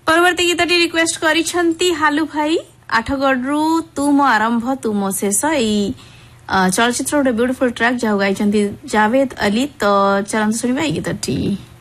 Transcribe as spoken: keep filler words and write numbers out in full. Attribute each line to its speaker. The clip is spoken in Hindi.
Speaker 1: परवर्ती गीतटी रिक्वेस्ट करिसंती हालू भाई आठगढ़ तू मो आरंभ तू मो शेष ई चलचित्र गोटे ब्यूटीफुल ट्रैक जहाँ गाई जावेद अली तो चलते शुणा गीतटी।